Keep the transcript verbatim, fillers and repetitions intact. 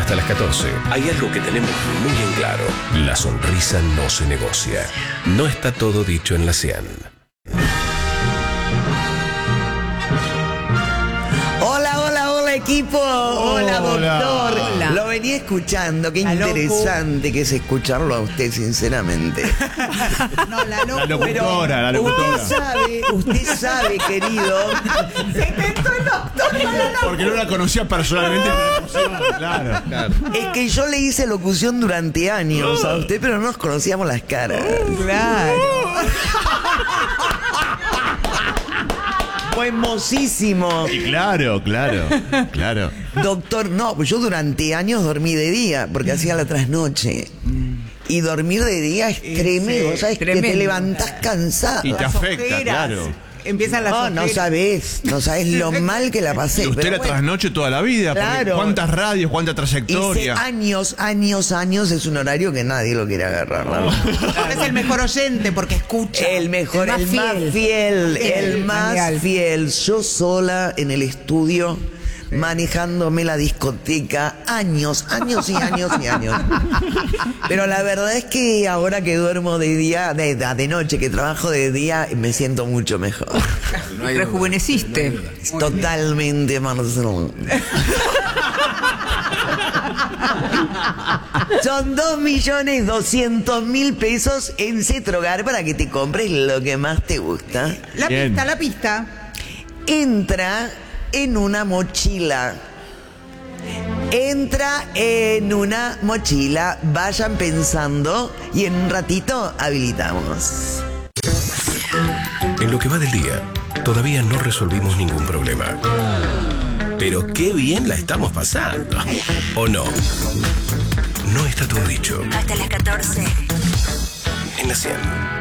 Hasta las catorce. Hay algo que tenemos muy en claro. La sonrisa no se negocia. No está todo dicho en la Cian. Hola, hola, hola equipo. Hola, doctor. Hola. Lo venía escuchando. Qué La interesante locu. que es escucharlo a usted, sinceramente. No, la, La locutora, la locutora. Usted sabe, usted sabe, querido. Se inventó el doctor con la Porque no la conocía personalmente. Claro, claro. Es que yo le hice locución durante años a usted, pero no nos conocíamos las caras. Claro. Fue hermosísimo. Y claro, claro, claro. Doctor, no, pues yo durante años dormí de día, porque hacía la trasnoche. Y dormir de día es tremendo, ¿sabes? tremendo. Que te levantás cansado. Y te Las afecta, ojeras. claro. Empiezan las No, no ojeras. sabés, no sabés lo mal que la pasé. Y usted pero la bueno, trasnoche toda la vida. porque Claro. ¿Cuántas radios, cuánta hice trayectoria? años, años, años, es un horario que nadie lo quiere agarrar. ¿no? Es el mejor oyente porque escucha. El mejor, el más fiel, el más Genial. fiel. Yo sola en el estudio, manejándome la discoteca, años, años y años y años. Pero la verdad es que ahora que duermo de día, de, de noche, que trabajo de día, me siento mucho mejor. Rejuveneciste. Totalmente, Marcelo. Son dos millones doscientos mil pesos en Cetrogar para que te compres lo que más te gusta. La Bien. pista, la pista. Entra en una mochila. Entra en una mochila. Vayan pensando y en un ratito habilitamos. En lo que va del día, todavía no resolvimos ningún problema. Pero qué bien la estamos pasando. ¿O no? No está todo dicho. Hasta las catorce. En la Cian.